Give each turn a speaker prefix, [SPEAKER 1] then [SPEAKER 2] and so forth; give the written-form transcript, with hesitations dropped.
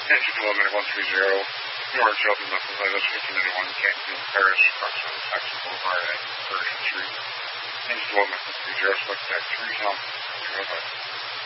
[SPEAKER 1] Engine Development 130, North Shelton, Memphis, Latest 1591, Canfield, Paris, approximately Saxon Boulevard and Persian Street. Engine Development 130, select back 3 Helm, 0 bye.